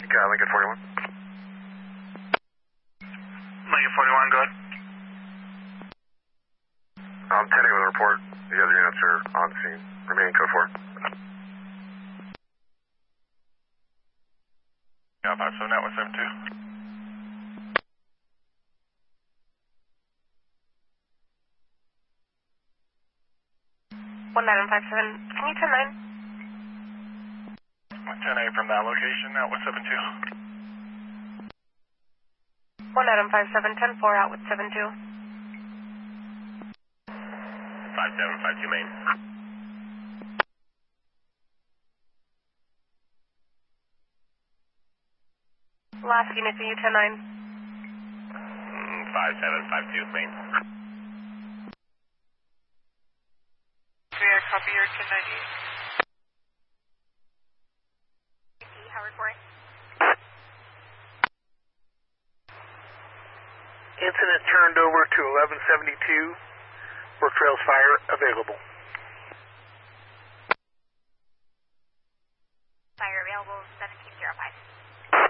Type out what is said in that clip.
Lincoln 41. Lincoln 41, go ahead. 10 with a report. The other units are on scene. Remaining code 4. Yeah, 57 out with 72. 1957, can you turn 9? 10A from that location, out with 72. 1957, 10-4 out with 72. 5752 main. Last unit to you, 10-9. 5752 main. Yeah, copy your 1098. Howard Boy. Incident turned over to 1172. Work trails fire available. Fire available, 17.